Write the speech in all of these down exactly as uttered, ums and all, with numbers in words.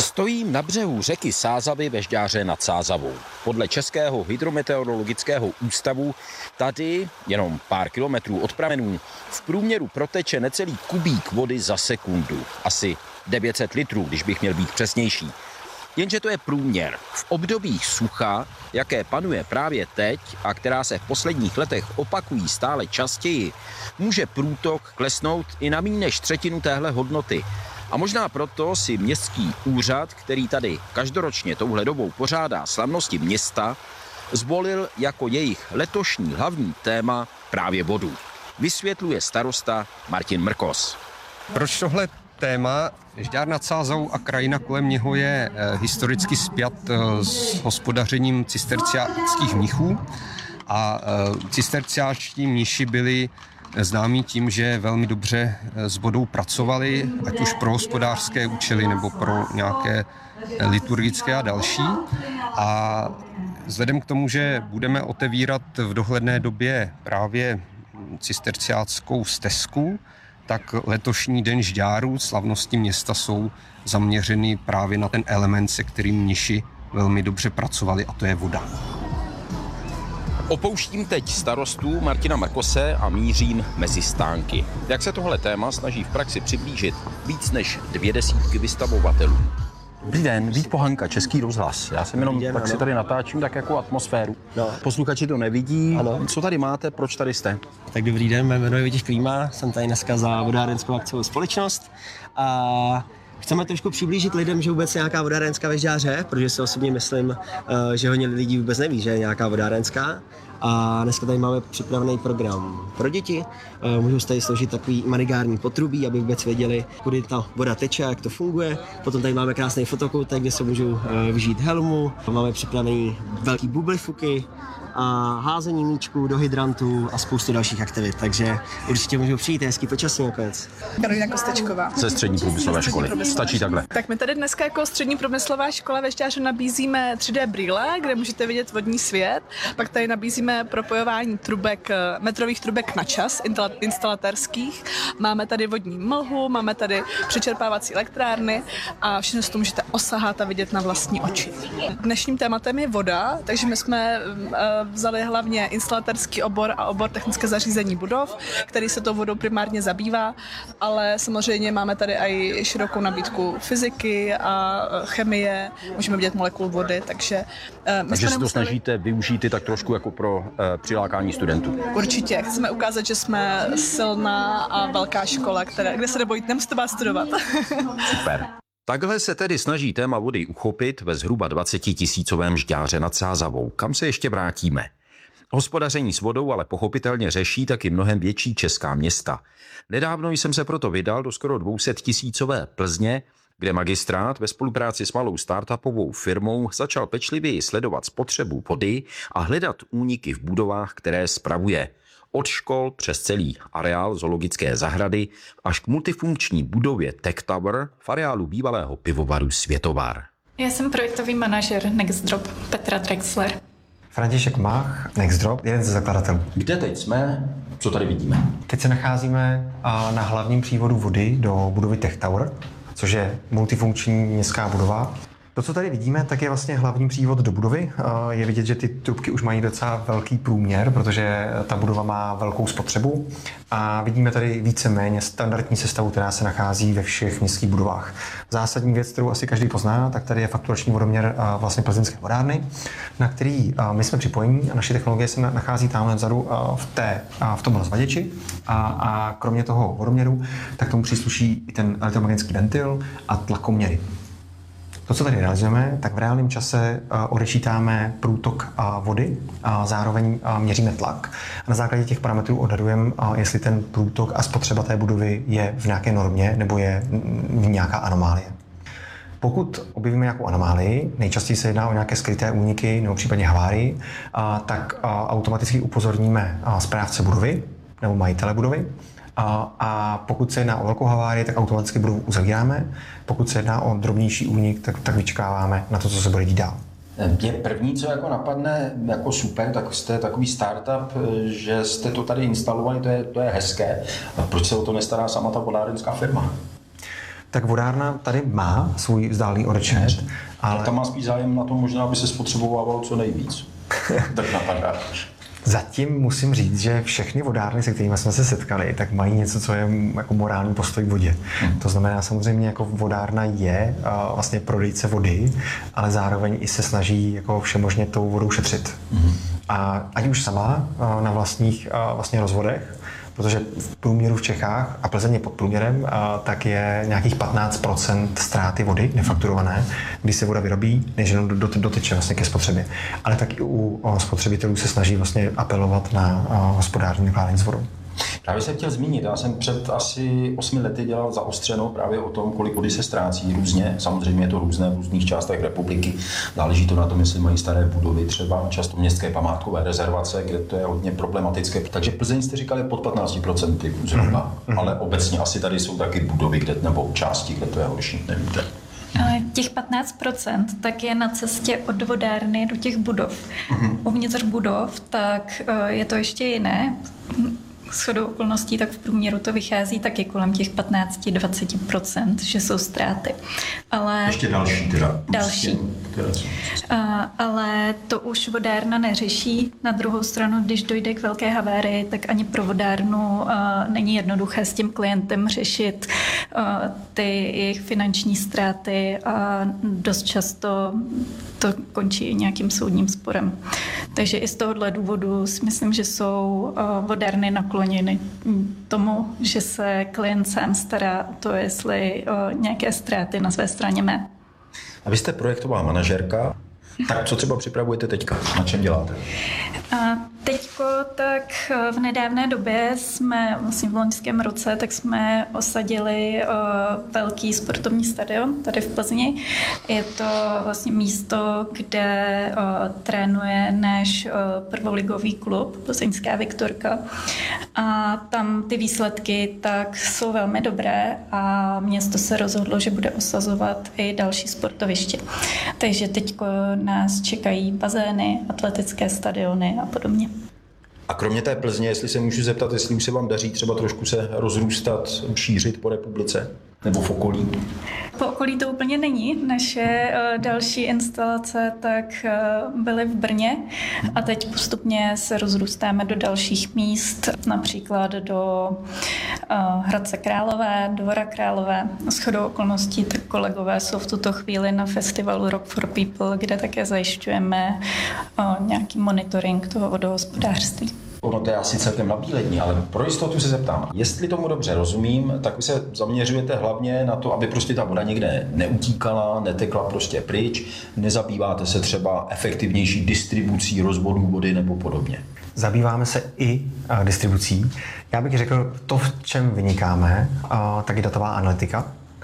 Stojím na břehu řeky Sázavy ve Žďáře nad Sázavou. Podle Českého hydrometeorologického ústavu tady, jenom pár kilometrů od pramenů, v průměru proteče necelý kubík vody za sekundu. Asi devět set litrů, když bych měl být přesnější. Jenže to je průměr. V obdobích sucha, jaké panuje právě teď a která se v posledních letech opakují stále častěji, může průtok klesnout i na méně než třetinu téhle hodnoty. A možná proto si městský úřad, který tady každoročně touhle dobou pořádá slavnosti města, zvolil jako jejich letošní hlavní téma právě vodu. Vysvětluje starosta Martin Mrkos. Proč tohle téma? Žďár nad Sázavou a krajina kolem něho je eh, historicky spjat eh, s hospodařením cisterciáckých mnichů a eh, cisterciáčtí mniši byli známí tím, že velmi dobře s vodou pracovali, ať už pro hospodářské účely nebo pro nějaké liturgické a další. A vzhledem k tomu, že budeme otevírat v dohledné době právě cisterciáckou stezku, tak letošní den Žďáru, slavnosti města, jsou zaměřeny právě na ten element, se kterým mniši velmi dobře pracovali, a to je voda. Opouštím teď starostu Martina Mrkose a mířím mezi stánky. Jak se tohle téma snaží v praxi přiblížit víc než dvě desítky vystavovatelů. Dobrý den, Vít Pohanka, Český rozhlas. Já jsem jenom, den, tak ano. Si tady natáčím tak jako atmosféru. No. Posluchači to nevidí. Ano. Co tady máte, proč tady jste? Tak dobrý den, jmenuji se Vojtěch Klíma, jsem tady dneska za vodárenskou akciovou společnost a chceme trošku přiblížit lidem, že vůbec nějaká vodárenská ve Žďáře, protože si osobně myslím, že hodně lidí vůbec neví, že je nějaká vodárenská. A dneska tady máme připravený program pro děti. Můžou se tady složit takový manigární potrubí, aby vůbec věděli, kudy ta voda teče, jak to funguje. Potom tady máme krásný fotokoutek, kde se můžou vyžít helmu. Máme připravený velký bublifuky a házení míčků do hydrantů a spoustu dalších aktivit. Takže určitě můžou přijít, hezký počasí nakonec. Karolina Kostečková. Ze střední průmyslové školy. Stačí takhle. Tak my tady dneska jako střední průmyslová škola ve Žďáře nabízíme tři dé brýle, kde můžete vidět vodní svět. Pak tady nabízíme propojování trubek, metrových trubek na čas, instalatérských. Máme tady vodní mlhu, máme tady přečerpávací elektrárny a všechno si to můžete osahat a vidět na vlastní oči. Dnešním tématem je voda, takže my jsme vzali hlavně instalatérský obor a obor technické zařízení budov, který se tou vodou primárně zabývá, ale samozřejmě máme tady i širokou nabídku fyziky a chemie, můžeme vidět molekul vody, takže my Takže jsme se to snažíte využít i tak trošku jako pro uh, přilákání studentů. Určitě, chceme ukázat, že jsme silná a velká škola, která, kde se nebojit, nemusíte bát studovat. Super. Takhle se tedy snaží téma vody uchopit ve zhruba dvacetitisícovém Žďáře nad Sázavou, kam se ještě vrátíme. Hospodaření s vodou ale pochopitelně řeší taky mnohem větší česká města. Nedávno jsem se proto vydal do skoro dvě stě tisícové Plzně, kde magistrát ve spolupráci s malou startupovou firmou začal pečlivěji sledovat spotřebu vody a hledat úniky v budovách, které spravuje. Od škol přes celý areál zoologické zahrady až k multifunkční budově Tech Tower v areálu bývalého pivovaru Světovar. Já jsem projektový manažer Nextdrop Petra Drexler. František Mach, Nextdrop, jeden ze zakladatelů. Kde teď jsme? Co tady vidíme? Teď se nacházíme na hlavním přívodu vody do budovy Tech Tower, což je multifunkční městská budova. To, co tady vidíme, tak je vlastně hlavní přívod do budovy. Je vidět, že ty trubky už mají docela velký průměr, protože ta budova má velkou spotřebu. A vidíme tady víceméně standardní sestavu, která se nachází ve všech městských budovách. Zásadní věc, kterou asi každý pozná, tak tady je fakturační vodoměr vlastně plzeňské vodárny, na který my jsme připojení a naše technologie se nachází tamhle vzadu v, té, v tom rozvaděči. A, a kromě toho vodoměru, tak tomu přísluší i ten elektromagnetický ventil a tlakoměry. To, co tady realizujeme, tak v reálném čase odečítáme průtok vody a zároveň měříme tlak. A na základě těch parametrů odhadujeme, jestli ten průtok a spotřeba té budovy je v nějaké normě nebo je nějaká anomálie. Pokud objevíme nějakou anomálii, nejčastěji se jedná o nějaké skryté úniky nebo případně havárii, tak automaticky upozorníme správce budovy nebo majitele budovy. A, a pokud se jedná o velkou havárii, tak automaticky budovu uzavíráme. Pokud se jedná o drobnější únik, tak, tak vyčkáváme na to, co se bude dít dál. Mě první, co jako napadne jako super, tak jste takový startup, že jste to tady instalovali, to je, to je hezké. A proč se o to nestará sama ta vodárenská firma? Tak vodárna tady má svůj vzdálený odečet, ale... Tam má spíš zájem na tom možná, aby se spotřebovávalo co nejvíc. Tak napadá. Zatím musím říct, že všechny vodárny, se kterými jsme se setkali, tak mají něco, co je jako morální postoj k vodě. Hmm. To znamená samozřejmě, jako vodárna je uh, vlastně prodejce vody, ale zároveň i se snaží jako všemožně tou vodou šetřit. Hmm. A ať už sama uh, na vlastních uh, vlastně rozvodech, protože v průměru v Čechách, a Plzeň je pod průměrem, tak je nějakých patnáct procent ztráty vody nefakturované, když se voda vyrobí, než jenom doteče vlastně ke spotřebě. Ale taky u spotřebitelů se snaží vlastně apelovat na hospodárné nakládání s vodou. Právě jsem chtěl zmínit, já jsem před asi osmi lety dělal zaostřeno právě o tom, kolik vody se ztrácí různě. Samozřejmě je to různé v různých částech republiky. Záleží to na tom, jestli mají staré budovy, třeba často městské památkové rezervace, kde to je hodně problematické. Takže Plzeň jste říkali pod patnáct procent zhruba, mm-hmm. ale obecně asi tady jsou taky budovy, kde, nebo části, kde to je horší, nevíte. Ale těch patnáct procent tak je na cestě od vodárny do těch budov. Mm-hmm. Uvnitř budov tak je to ještě jiné. Shodou okolností, tak v průměru to vychází taky kolem těch patnáct až dvacet procent, že jsou ztráty. Ale ještě další teda. Další. A, ale to už vodárna neřeší. Na druhou stranu, když dojde k velké havárii, tak ani pro vodárnu a, není jednoduché s tím klientem řešit a, ty jejich finanční ztráty a dost často to končí nějakým soudním sporem. Takže i z tohohle důvodu si myslím, že jsou a, vodárny nakloněny tomu, že se klient sám stará o to, jestli o nějaké ztráty na své straně má. A vy jste projektová manažerka, tak co třeba připravujete teďka? Na čem děláte? A teďko tak v nedávné době jsme, vlastně v loňském roce, tak jsme osadili uh, velký sportovní stadion tady v Plzni. Je to vlastně místo, kde uh, trénuje náš uh, prvoligový klub, plzeňská Viktorka. A tam ty výsledky tak jsou velmi dobré a město se rozhodlo, že bude osazovat i další sportoviště. Takže teďko nás čekají bazény, atletické stadiony a podobně. A kromě té Plzně, jestli se můžu zeptat, jestli už se vám daří třeba trošku se rozrůstat, šířit po republice nebo v okolí? Po okolí to úplně není. Naše uh, další instalace tak uh, byly v Brně a teď postupně se rozrůstáme do dalších míst, například do uh, Hradce Králové, Dvora Králové. Shodou okolností tak kolegové jsou v tuto chvíli na festivalu Rock for People, kde také zajišťujeme uh, nějaký monitoring toho vodohospodářství. Ono to je asi celkem nabílední, ale pro jistotu se zeptám, jestli tomu dobře rozumím, tak vy se zaměřujete hlavně na to, aby prostě ta voda někde neutíkala, netekla prostě pryč, nezabýváte se třeba efektivnější distribucí rozvodů vody nebo podobně. Zabýváme se i uh, distribucí. Já bych řekl, to, v čem vynikáme, uh, tak je datová analytika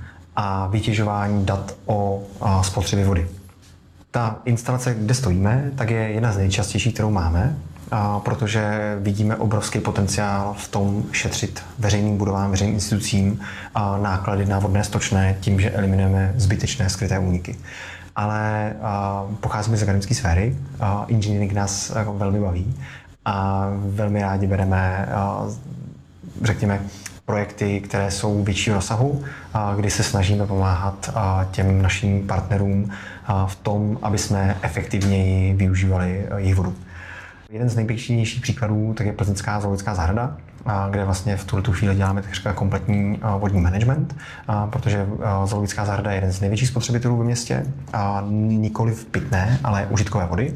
a vytěžování dat o uh, spotřebě vody. Ta instalace, kde stojíme, tak je jedna z nejčastějších, kterou máme, A protože vidíme obrovský potenciál v tom šetřit veřejným budovám, veřejným institucím a náklady na vodné stočné tím, že eliminujeme zbytečné skryté úniky. Ale a, pocházíme z akademické sféry, a inženýring nás a, velmi baví a velmi rádi bereme, a, řekněme, projekty, které jsou většího rozsahu, a, kdy se snažíme pomáhat a, těm našim partnerům a, v tom, aby jsme efektivněji využívali jejich vodu. Jeden z nejpěknějších příkladů tak je Plzeňská zoologická zahrada, kde vlastně v tuto chvíli děláme takřka kompletní vodní management, protože zoologická zahrada je jeden z největších spotřebitelů ve městě, nikoliv pitné, ale užitkové vody.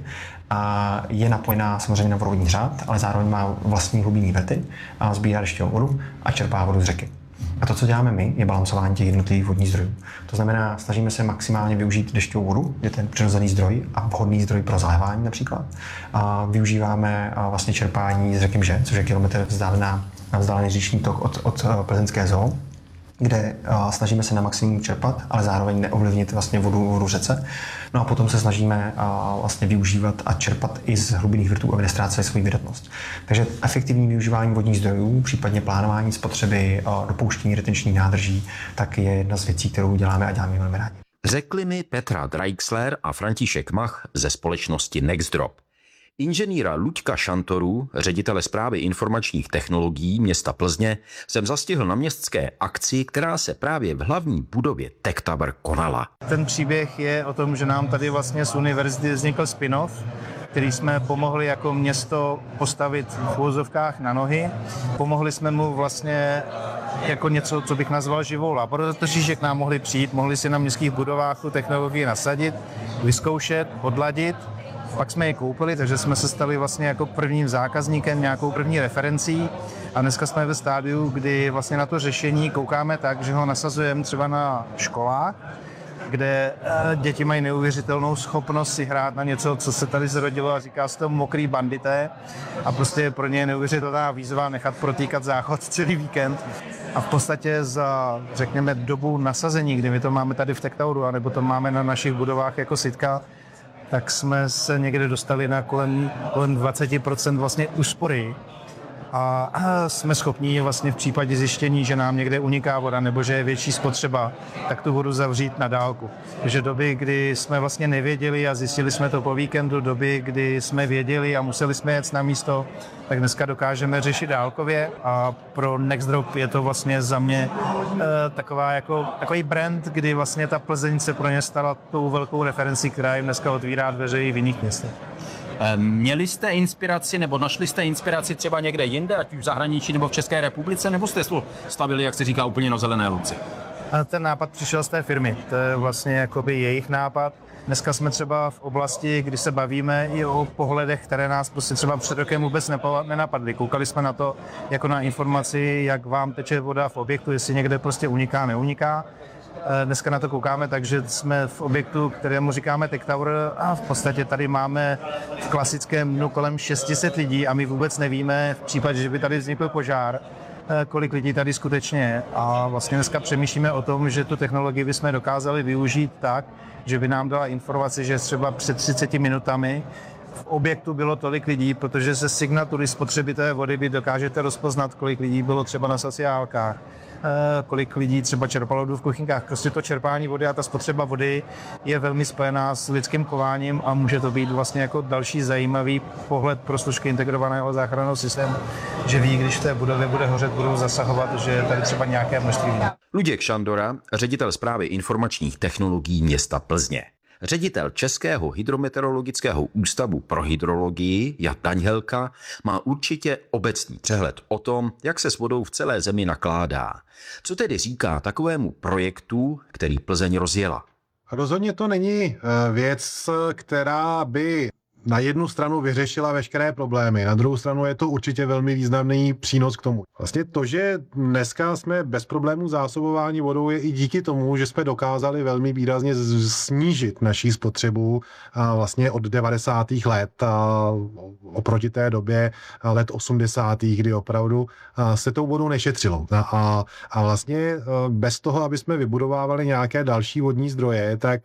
A je napojená samozřejmě na vodovodní řád, ale zároveň má vlastní hlubinní vrty, sbírá dešťovou vodu a čerpá vodu z řeky. A to, co děláme my, je balancování těch jednotlivých vodních zdrojů. To znamená, snažíme se maximálně využít dešťovou vodu, je ten přirozený zdroj a vhodný zdroj pro zalévání například. A využíváme vlastně čerpání z řeky Mže, což je kilometr vzdálená, vzdálený říční tok od, od plzeňské zoo, kde uh, snažíme se na maximum čerpat, ale zároveň neovlivnit vlastně vodu, vodu v řece. No a potom se snažíme uh, vlastně využívat a čerpat i z hlubinných vrtů, aby nestráceli svoji vydatnost. Takže efektivní využívání vodních zdrojů, případně plánování spotřeby, uh, dopouštění retenčních nádrží, tak je jedna z věcí, kterou děláme a děláme velmi rádi. Řekli mi Petra Dreixler a František Mach ze společnosti Nextdrop. Inženýra Luďka Šantoru, ředitele správy informačních technologií města Plzně, jsem zastihl na městské akci, která se právě v hlavní budově Tech Tower konala. Ten příběh je o tom, že nám tady vlastně z univerzity vznikl spin-off, který jsme pomohli jako město postavit v uvozovkách na nohy. Pomohli jsme mu vlastně jako něco, co bych nazval živou laboratoří, že k nám mohli přijít, mohli si na městských budovách tu technologii nasadit, vyzkoušet, odladit. Pak jsme je koupili, takže jsme se stali vlastně jako prvním zákazníkem, nějakou první referencí a dneska jsme ve stádiu, kdy vlastně na to řešení koukáme tak, že ho nasazujeme třeba na školách, kde děti mají neuvěřitelnou schopnost si hrát na něco, co se tady zrodilo a říká se to mokrý bandité a prostě je pro ně neuvěřitelná výzva nechat protýkat záchod celý víkend. A v podstatě za, řekněme, dobu nasazení, kdy my to máme tady v Tech Toweru, anebo to máme na našich budovách jako sitka, tak jsme se někde dostali na kolem, kolem dvacet procent vlastně úspory. A jsme schopni vlastně v případě zjištění, že nám někde uniká voda nebo že je větší spotřeba, tak tu vodu zavřít na dálku. Takže doby, kdy jsme vlastně nevěděli a zjistili jsme to po víkendu, doby, kdy jsme věděli a museli jsme jet na místo, tak dneska dokážeme řešit dálkově a pro Nextdrop je to vlastně za mě e, taková jako, takový brand, kdy vlastně ta Plzeň se pro ně stala tou velkou referencí, která jim dneska otvírá dveře i v jiných městech. Měli jste inspiraci nebo našli jste inspiraci třeba někde jinde, ať už v zahraničí nebo v České republice, nebo jste to stavili, jak se říká, úplně na zelené louce? A ten nápad přišel z té firmy, to je vlastně jakoby jejich nápad. Dneska jsme třeba v oblasti, kdy se bavíme i o pohledech, které nás prostě třeba před rokem vůbec nenapadly. Koukali jsme na to jako na informaci, jak vám teče voda v objektu, jestli někde prostě uniká, neuniká. Dneska na to koukáme, takže jsme v objektu, kterému říkáme Tech Tower a v podstatě tady máme v klasickém dnu kolem šest set lidí a my vůbec nevíme v případě, že by tady vznikl požár, kolik lidí tady skutečně je. A vlastně dneska přemýšlíme o tom, že tu technologii bychom dokázali využít tak, že by nám dala informaci, že třeba před třiceti minutami v objektu bylo tolik lidí, protože ze signatury spotřeby té vody vy dokážete rozpoznat, kolik lidí bylo třeba na sociálkách, kolik lidí třeba čerpalo vodu v kuchynkách. Prostě to čerpání vody a ta spotřeba vody je velmi spojená s lidským chováním a může to být vlastně jako další zajímavý pohled pro složky integrovaného záchranného systému, že ví, když v té budově bude hořet, budou zasahovat, že je tady třeba nějaké množství lidí. Luděk Šandora, ředitel správy informačních technologií města Plzně. Ředitel Českého hydrometeorologického ústavu pro hydrologii Jan Daňhelka má určitě obecný přehled o tom, jak se s vodou v celé zemi nakládá. Co tedy říká takovému projektu, který Plzeň rozjela? Rozhodně to není věc, která by na jednu stranu vyřešila veškeré problémy, na druhou stranu je to určitě velmi významný přínos k tomu. Vlastně to, že dneska jsme bez problémů zásobování vodou, je i díky tomu, že jsme dokázali velmi výrazně snížit naši spotřebu vlastně od devadesátých let oproti té době let osmdesátých, kdy opravdu se tou vodou nešetřilo. A, a vlastně bez toho, aby jsme vybudovávali nějaké další vodní zdroje, tak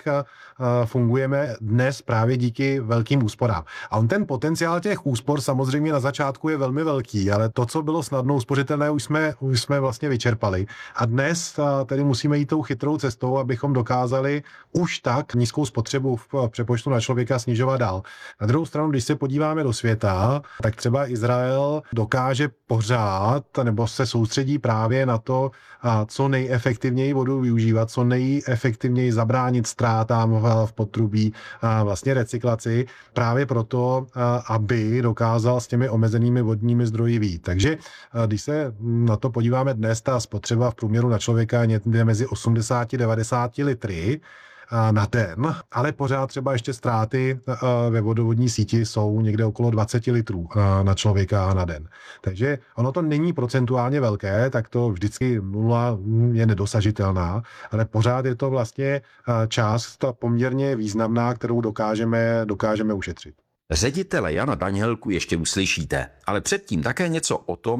fungujeme dnes právě díky velkým úsporám. A on ten potenciál těch úspor samozřejmě na začátku je velmi velký, ale to, co bylo snadno uspořitelné, už jsme, už jsme vlastně vyčerpali. A dnes tedy musíme jít tou chytrou cestou, abychom dokázali už tak nízkou spotřebu v přepočtu na člověka snižovat dál. Na druhou stranu, když se podíváme do světa, tak třeba Izrael dokáže pořád nebo se soustředí právě na to, co nejefektivněji vodu využívat, co nejefektivněji zabránit ztrátám v potrubí, vlastně recyklaci, právě proto, aby dokázal s těmi omezenými vodními zdroji vyjít. Takže když se na to podíváme dnes, ta spotřeba v průměru na člověka je někde mezi osmdesát až devadesát litry na den, ale pořád třeba ještě ztráty ve vodovodní síti jsou někde okolo dvacet litrů na člověka na den. Takže ono to není procentuálně velké, tak to vždycky nula je nedosažitelná, ale pořád je to vlastně část poměrně významná, kterou dokážeme, dokážeme ušetřit. Ředitele Jana Daňhelku ještě uslyšíte, ale předtím také něco o tom,